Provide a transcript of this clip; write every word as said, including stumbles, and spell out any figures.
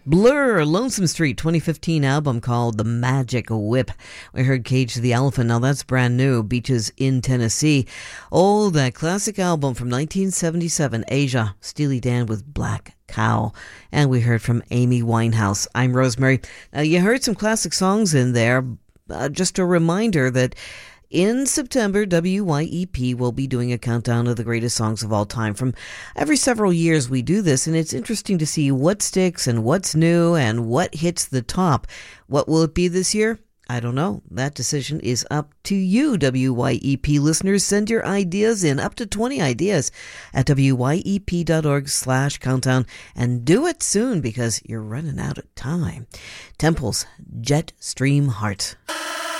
Blur, Lonesome Street, twenty fifteen album called The Magic Whip. We heard Cage the Elephant, now that's brand new, Beaches in Tennessee. Oh, that classic album from nineteen seventy-seven, Asia, Steely Dan with Black Cow. And we heard from Amy Winehouse. I'm Rosemary. Now, you heard some classic songs in there. Uh, just a reminder that in September, W Y E P will be doing a countdown of the greatest songs of all time. From every several years we do this, and it's interesting to see what sticks and what's new and what hits the top. What will it be this year? I don't know. That decision is up to you, W Y E P listeners. Send your ideas in, up to twenty ideas, at W Y E P dot org slash countdown. And do it soon because you're running out of time. Temple's Jet Stream Heart.